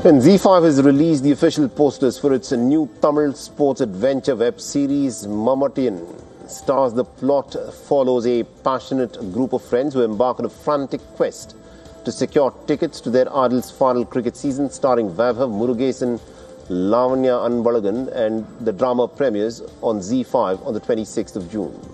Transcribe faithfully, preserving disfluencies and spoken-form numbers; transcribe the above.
And Z five has released the official posters for its new Tamil sports adventure web series Mamattiyan. Stars the plot follows a passionate group of friends who embark on a frantic quest to secure tickets to their Adil's final cricket season, starring Vaibhav Murugesan, Lavanya Anbalagan, and the drama premieres on Z five on the twenty-sixth of June.